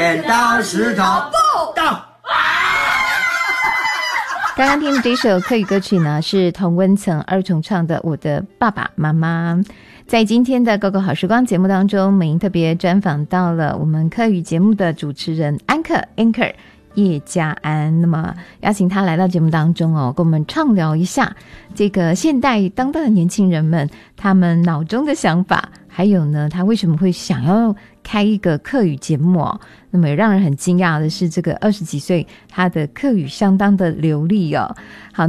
剪刀石头布到。 刚刚听的这首客语歌曲呢，是童温层二重唱的《我的爸爸妈妈》。在今天的狗狗好时光节目当中，美英特别专访到了我们客语节目的主持人Anchor叶家安，那么邀请他来到节目当中跟我们畅聊一下这个现代当代的年轻人们他们脑中的想法，还有呢他为什么会想要开一个客语节目那么也让人很惊讶的是，这个20几岁他的客语相当的流利好。